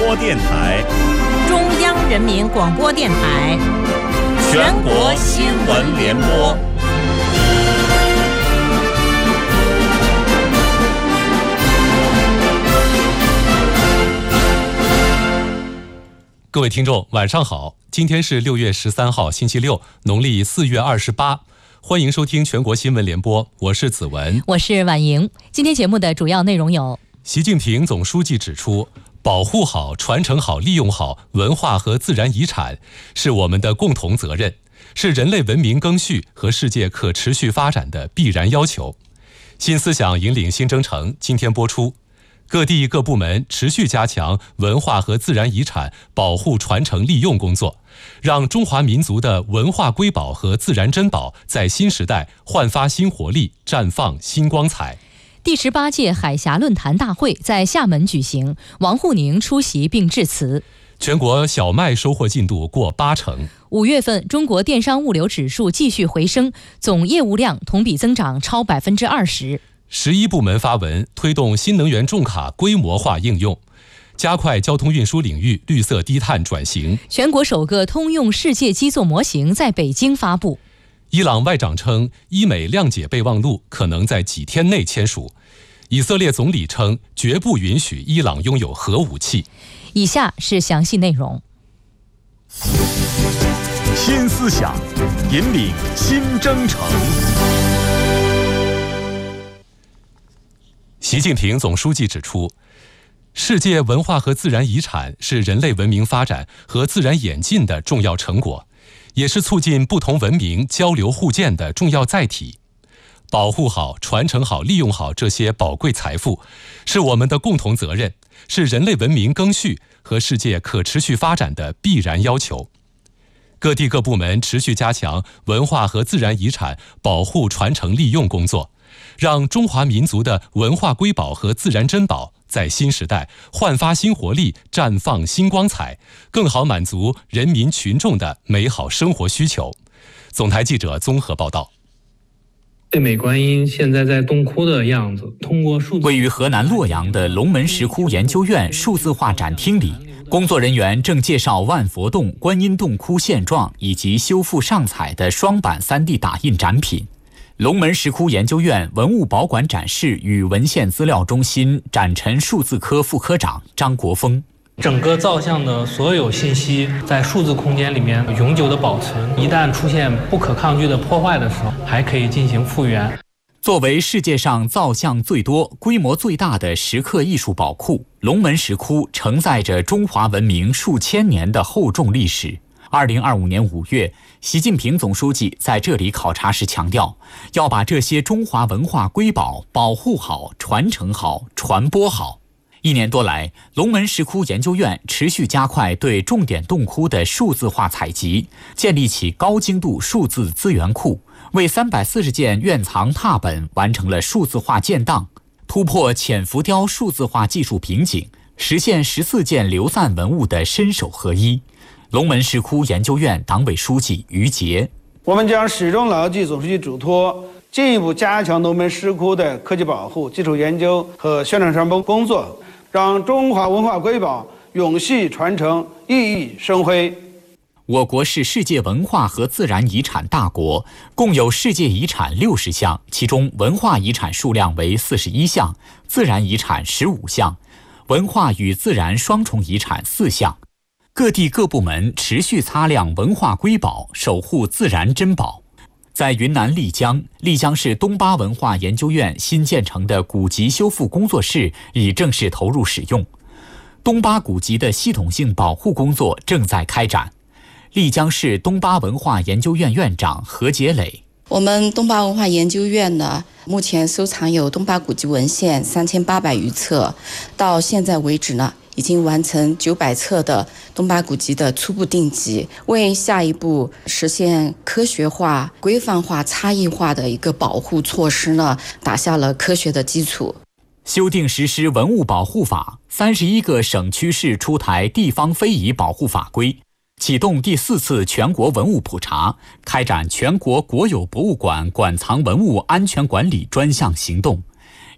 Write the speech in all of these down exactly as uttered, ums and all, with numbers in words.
播电台、 中央人民广播电台、 全国新闻联播。 各位听众，晚上好！今天是六月十三号，星期六，农历四月二十八。欢迎收听全国新闻联播，我是子文， 我是婉莹。今天节目的主要内容有： 习近平总书记指出，保护好、传承好、利用好文化和自然遗产是我们的共同责任，是人类文明更续和世界可持续发展的必然要求。新思想引领新征程今天播出。各地各部门持续加强文化和自然遗产保护、传承、利用工作，让中华民族的文化瑰宝和自然珍宝在新时代焕发新活力，绽放新光彩。 第十八届海峡论坛大会在厦门举行，王沪宁出席并致辞。 全国小麦收获进度过八成。 五月份，中国电商物流指数继续回升，总业务量同比增长超百分之二十。 十一部门发文推动新能源重卡规模化应用，加快交通运输领域绿色低碳转型。 全国首个通用世界基座模型在北京发布。 伊朗外长称，伊美谅解备忘录可能在几天内签署。以色列总理称，绝不允许伊朗拥有核武器。 以下是详细内容。 新思想引领新征程。 习近平总书记指出，世界文化和自然遗产是人类文明发展和自然演进的重要成果，也是促进不同文明交流互鉴的重要载体。保护好、传承好、利用好这些宝贵财富，是我们的共同责任，是人类文明更续和世界可持续发展的必然要求。各地各部门持续加强文化和自然遗产保护、传承、利用工作，让中华民族的文化瑰宝和自然珍宝在新时代焕发新活力，绽放新光彩，更好满足人民群众的美好生活需求。总台记者综合报道。 最美观音现在在洞窟的样子，通过数字位于河南洛阳的龙门石窟研究院数字化展厅里，工作人员正介绍万佛洞、观音洞窟现状以及修复上彩的双版 三 D 打印展品。龙门石窟研究院文物保管展示与文献资料中心展陈数字科副科长张国峰。 整个造像的所有信息在数字空间里面永久的保存，一旦出现不可抗拒的破坏的时候，还可以进行复原。 作为世界上造像最多、规模最大的石刻艺术宝库，龙门石窟承载着中华文明数千年的厚重历史。二零二五年五月，习近平总书记在这里考察时强调，要把这些中华文化瑰宝保护好、传承好、传播好。一年多来，龙门石窟研究院持续加快对重点洞窟的数字化采集，建立起高精度数字资源库，为三百四十件院藏拓本完成了数字化建档，突破浅浮雕数字化技术瓶颈，实现十四件流散文物的身手合一。龙门石窟研究院党委书记于杰： 我们将始终牢记总书记嘱托，进一步加强龙门石窟的科技保护、基础研究和宣传传播工作，让中华文化瑰宝永续传承、熠熠生辉。 我国是世界文化和自然遗产大国，共有世界遗产六十项，其中文化遗产数量为四十一项，自然遗产十五项，文化与自然双重遗产四项。各地各部门持续擦亮文化瑰宝，守护自然珍宝。在云南丽江，丽江市东巴文化研究院新建成的古籍修复工作室已正式投入使用，东巴古籍的系统性保护工作正在开展。丽江市东巴文化研究院院长何杰磊： 我们东巴文化研究院呢，目前收藏有东巴古籍文献三千八百余册，到现在为止呢，已经完成九百册的东巴古籍的初步定级，为下一步实现科学化、规范化、差异化的一个保护措施呢，打下了科学的基础。 修订实施文物保护法，三十一个省区市出台地方非遗保护法规，启动第四次全国文物普查，开展全国国有博物馆馆藏文物安全管理专项行动。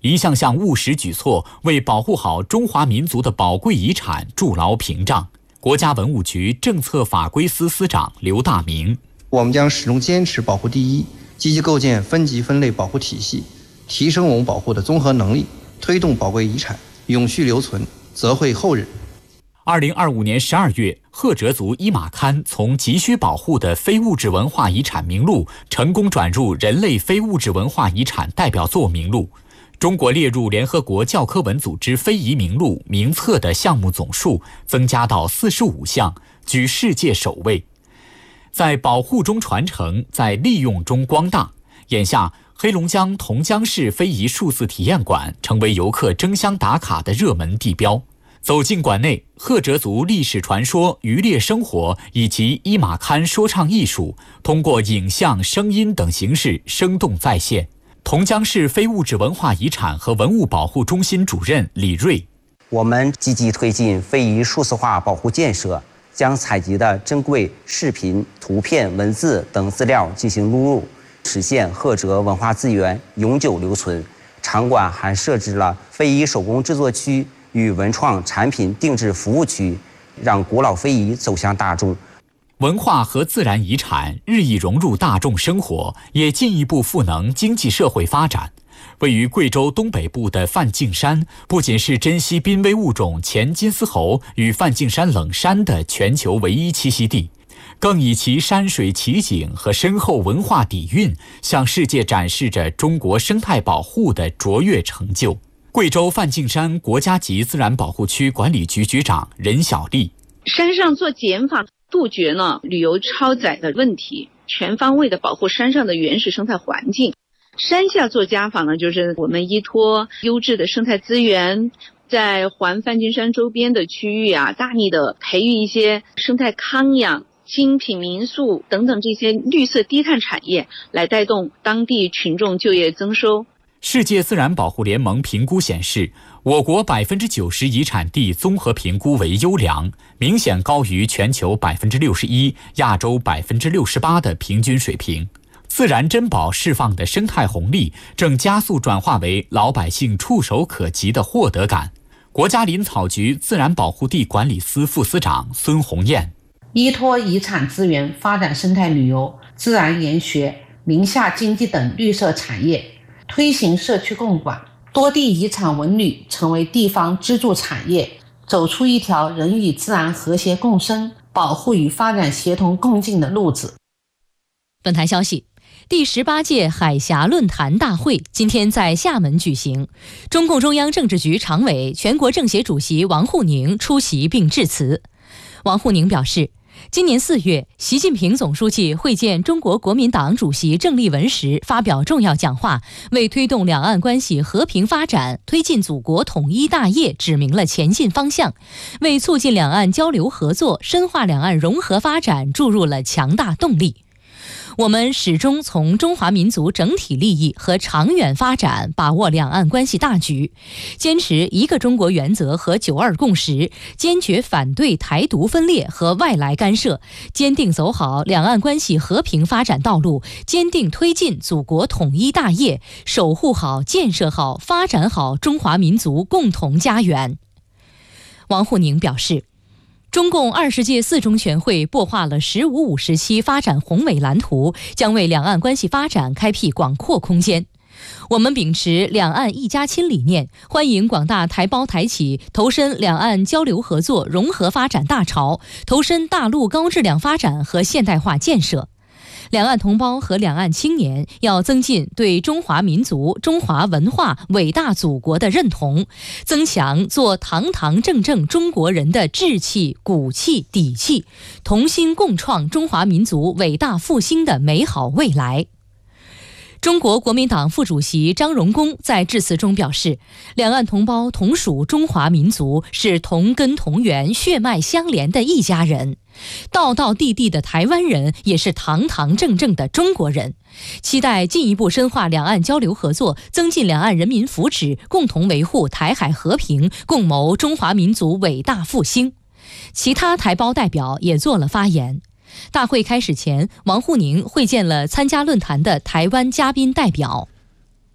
一项项务实举措为保护好中华民族的宝贵遗产筑牢屏障。国家文物局政策法规司司长刘大明： 我们将始终坚持保护第一，积极构建分级分类保护体系，提升我们保护的综合能力，推动宝贵遗产永续留存，泽惠后人。 二零二五年十二月，赫哲族伊玛堪从急需保护的非物质文化遗产名录成功转入人类非物质文化遗产代表作名录。中国列入联合国教科文组织非遗名录名册的项目总数增加到四十五项，居世界首位。在保护中传承，在利用中光大。眼下，黑龙江同江市非遗数字体验馆成为游客争相打卡的热门地标。走进馆内，赫哲族历史传说、渔猎生活以及伊玛堪说唱艺术，通过影像、声音等形式生动再现。同江市非物质文化遗产和文物保护中心主任李瑞： 我们积极推进非遗数字化保护建设，将采集的珍贵视频、图片、文字等资料进行录入，实现赫哲文化资源永久留存。场馆还设置了非遗手工制作区与文创产品定制服务区，让古老非遗走向大众。 文化和自然遗产日益融入大众生活，也进一步赋能经济社会发展。位于贵州东北部的梵净山，不仅是珍稀濒危物种前金丝猴与梵净山冷杉的全球唯一栖息地，更以其山水奇景和深厚文化底蕴，向世界展示着中国生态保护的卓越成就。贵州梵净山国家级自然保护区管理局局长任小丽： 山上做减法，杜绝呢旅游超载的问题，全方位的保护山上的原始生态环境。山下做家访呢，就是我们依托优质的生态资源，在环梵净山周边的区域啊，大力的培育一些生态康养、精品民宿等等这些绿色低碳产业，来带动当地群众就业增收。 世界自然保护联盟评估显示，我国百分之九十遗产地综合评估为优良，明显高于全球百分之六十一、亚洲百分之六十八的平均水平。自然珍宝释放的生态红利正加速转化为老百姓触手可及的获得感。国家林草局自然保护地管理司副司长孙红艳： 依托遗产资源发展生态旅游、自然研学、林下经济等绿色产业，推行社区共管，多地遗产文旅成为地方支柱产业，走出一条人与自然和谐共生、保护与发展协同共进的路子。 本台消息，第十八届海峡论坛大会今天在厦门举行，中共中央政治局常委、全国政协主席王沪宁出席并致辞。王沪宁表示，今年四月，习近平总书记会见中国国民党主席郑丽文时发表重要讲话，为推动两岸关系和平发展、推进祖国统一大业指明了前进方向，为促进两岸交流合作、深化两岸融合发展注入了强大动力。我们始终从中华民族整体利益和长远发展把握两岸关系大局，坚持一个中国原则和九二共识，坚决反对台独分裂和外来干涉，坚定走好两岸关系和平发展道路，坚定推进祖国统一大业，守护好、建设好、发展好中华民族共同家园。王沪宁表示，中共二十届四中全会擘画了“十五五”时期发展宏伟蓝图，将为两岸关系发展开辟广阔空间。我们秉持两岸一家亲理念，欢迎广大台胞台企投身两岸交流合作融合发展大潮，投身大陆高质量发展和现代化建设。两岸同胞和两岸青年要增进对中华民族、中华文化、伟大祖国的认同，增强做堂堂正正中国人的志气、骨气、底气，同心共创中华民族伟大复兴的美好未来。中国国民党副主席张荣恭在致辞中表示，两岸同胞同属中华民族，是同根同源、血脉相连的一家人。道道地地的台湾人也是堂堂正正的中国人，期待进一步深化两岸交流合作，增进两岸人民福祉，共同维护台海和平，共谋中华民族伟大复兴。其他台胞代表也做了发言。大会开始前，王沪宁会见了参加论坛的台湾嘉宾代表。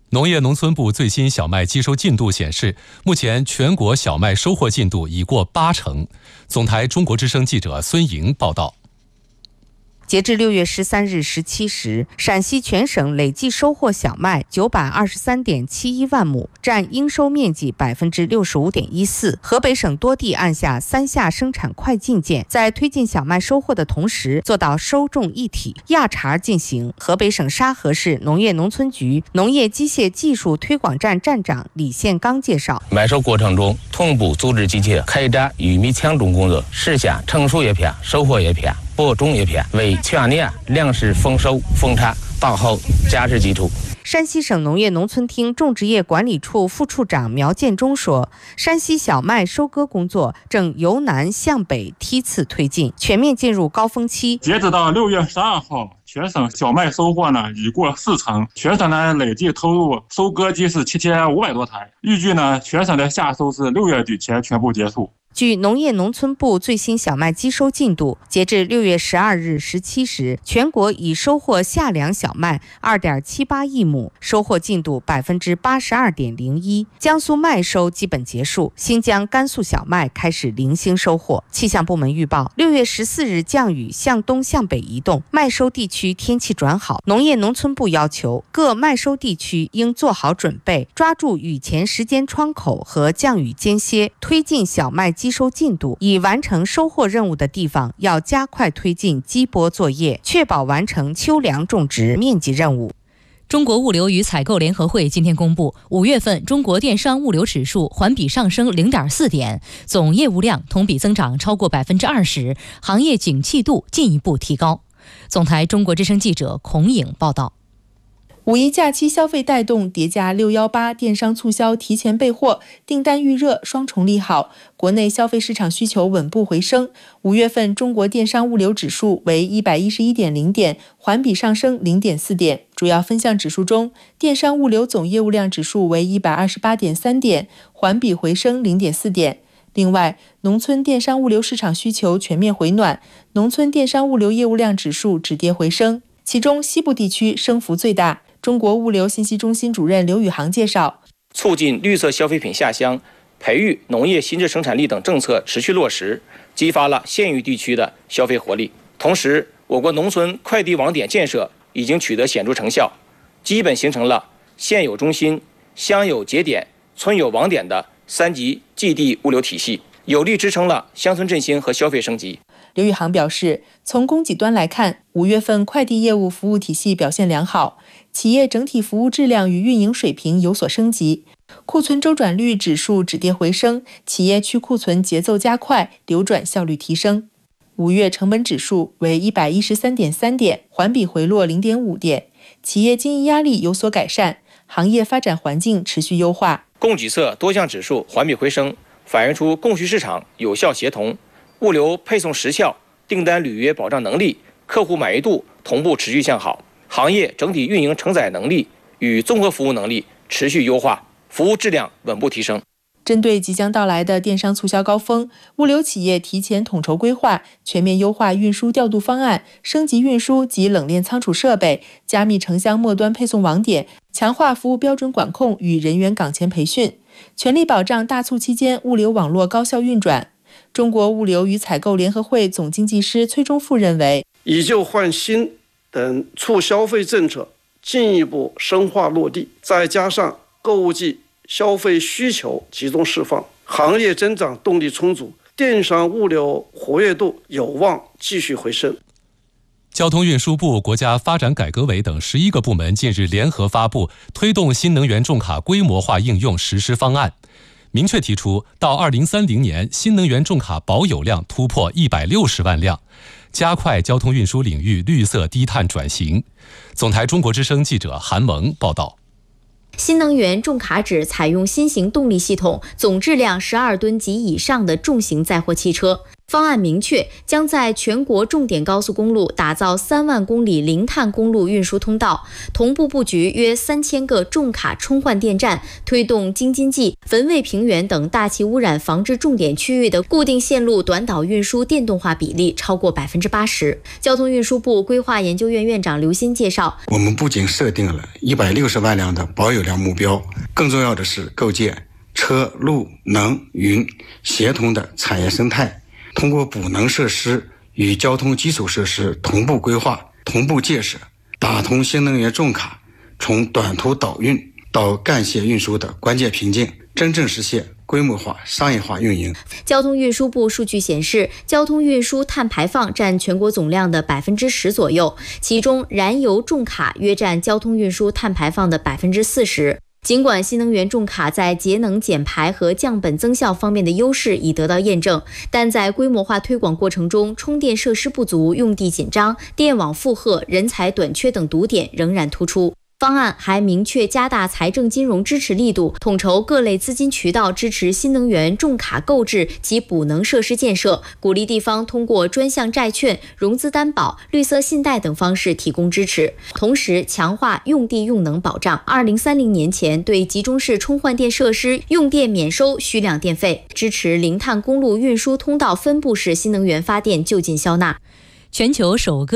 农业农村部最新小麦机收进度显示，目前全国小麦收获进度已过八成。总台中国之声记者孙莹报道。 截至六月十三日十七时，陕西全省累计收获小麦九百二十三点七一万亩，占应收面积百分之六十五点一四。河北省多地按下三下生产快进键，在推进小麦收获的同时，做到收种一体。压茬进行。河北省沙河市农业农村局农业机械技术推广站站长李宪刚介绍， 麦收过程中，同步组织机器开展玉米抢种工作，实现成熟叶片、收获叶片、播种叶片，为全年粮食丰收丰产打好价值基础。 山西省农业农村厅种植业管理处副处长苗建中说，山西小麦收割工作正由南向北梯次推进，全面进入高峰期。 截止到六月十二号，全省小麦收获呢已过四成，全省呢累计投入收割机是七千五百多台，预计呢全省的夏收是六月底前全部结束。 据农业农村部最新小麦机收进度，截至六月十二日十七时，全国已收获夏粮小麦二点七八亿亩，收获进度百分之八十二点零一。江苏麦收基本结束，新疆、甘肃小麦开始零星收获。气象部门预报，六月十四日降雨向东向北移动，麦收地区天气转好。农业农村部要求各麦收地区应做好准备，抓住雨前时间窗口和降雨间歇，推进小麦机收进度。已完成收获任务的地方要加快推进基播作业，确保完成秋粮种植面积任务。 中国物流与采购联合会今天公布，五月份中国电商物流指数环比上升 零点四点，总业务量同比增长超过百分之二十，行业景气度进一步提高。总台中国之声记者孔颖报道。 五一假期消费带动，叠加六一八电商促销提前备货，订单预热，双重利好，国内消费市场需求稳步回升。五月份中国电商物流指数为 一百一十一点零 点，环比上升 零点四 点。主要分项指数中，电商物流总业务量指数为 一百二十八点三 点，环比回升 零点四 点。另外，农村电商物流市场需求全面回暖，农村电商物流业务量指数止跌回升，其中西部地区升幅最大。中国物流信息中心主任刘宇航介绍， 促进绿色消费品下乡、培育农业新质生产力等政策持续落实，激发了县域地区的消费活力。同时，我国农村快递网点建设已经取得显著成效，基本形成了县有中心、乡有节点、村有网点的三级寄递物流体系，有力支撑了乡村振兴和消费升级。 刘宇航表示，从供给端来看，五月份快递业务服务体系表现良好，企业整体服务质量与运营水平有所升级，库存周转率指数止跌回升，企业去库存节奏加快，流转效率提升。五月成本指数为 一百一十三点三 点，环比回落 零点五 点，企业经营压力有所改善，行业发展环境持续优化。 供给侧多项指数环比回升，反映出供需市场有效协同，物流配送时效、订单履约保障能力、客户满意度同步持续向好，行业整体运营承载能力与综合服务能力持续优化，服务质量稳步提升。 针对即将到来的电商促销高峰，物流企业提前统筹规划，全面优化运输调度方案，升级运输及冷链仓储设备，加密城乡末端配送网点，强化服务标准管控与人员岗前培训，全力保障大促期间物流网络高效运转。中国物流与采购联合会总经济师崔忠富认为， 以旧换新等促消费政策进一步深化落地，再加上购物季消费需求集中释放，行业增长动力充足，电商物流活跃度有望继续回升。 交通运输部、国家发展改革委等十一个部门近日联合发布推动新能源重卡规模化应用实施方案，明确提出到二零三零年新能源重卡保有量突破一百六十万辆，加快交通运输领域绿色低碳转型。总台中国之声记者韩萌报道。 新能源重卡指采用新型动力系统、总质量十二吨及以上的重型载货汽车。 方案明确，将在全国重点高速公路打造三万公里零碳公路运输通道，同步布局约三千个重卡充换电站，推动京津冀、汾渭平原等大气污染防治重点区域的固定线路短导运输电动化比例超过百分之八十。交通运输部规划研究院院长刘鑫介绍， 我们不仅设定了一百六十万辆的保有量目标，更重要的是构建车、路、能、云协同的产业生态。通过补能设施与交通基础设施同步规划、同步建设，打通新能源重卡从短途导运到干线运输的关键瓶颈，真正实现规模化、商业化运营。 交通运输部数据显示，交通运输碳排放占全国总量的百分之十左右，其中燃油重卡约占交通运输碳排放的百分之四十。尽管新能源重卡在节能减排和降本增效方面的优势已得到验证，但在规模化推广过程中，充电设施不足、用地紧张、电网负荷、人才短缺等堵点仍然突出。方案还明确加大财政金融支持力度，统筹各类资金渠道支持新能源重卡购置及补能设施建设，鼓励地方通过专项债券、融资担保、绿色信贷等方式提供支持，同时强化用地用能保障。二零三零年前对集中式充换电设施用电免收需量电费，支持零碳公路运输通道分布式新能源发电就近消纳。 全球首个